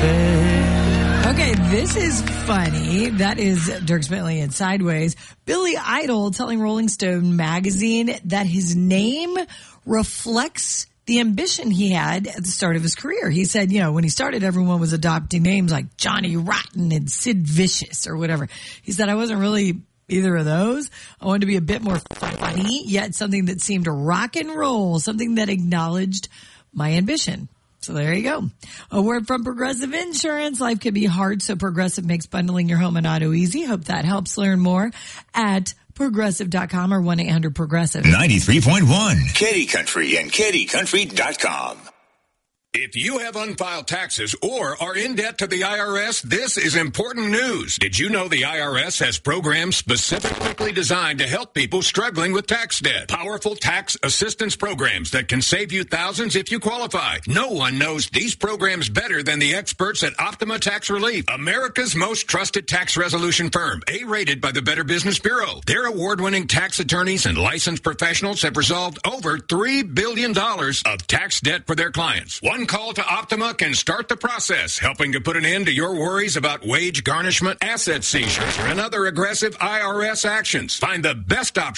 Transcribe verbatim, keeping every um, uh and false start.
Okay, this is funny. That is Dirk Bentley in Sideways. Billy Idol telling Rolling Stone magazine that his name reflects the ambition he had at the start of his career. He said, you know, when he started, everyone was adopting names like Johnny Rotten and Sid Vicious or whatever. He said, I wasn't really either of those. I wanted to be a bit more funny, yet something that seemed to rock and roll, something that acknowledged my ambition. So there you go. A word from Progressive Insurance. Life can be hard, so Progressive makes bundling your home and auto easy. Hope that helps. Learn more at progressive dot com or one eight hundred progressive. ninety-three point one Katy Country and katy country dot com. If you have unfiled taxes or are in debt to the I R S, this is important news. Did you know the I R S has programs specifically designed to help people struggling with tax debt? Powerful tax assistance programs that can save you thousands if you qualify. No one knows these programs better than the experts at Optima Tax Relief, America's most trusted tax resolution firm, A-rated by the Better Business Bureau. Their award-winning tax attorneys and licensed professionals have resolved over three billion dollars of tax debt for their clients. One call to Optima can start the process, helping to put an end to your worries about wage garnishment, asset seizures, and other aggressive I R S actions. Find the best option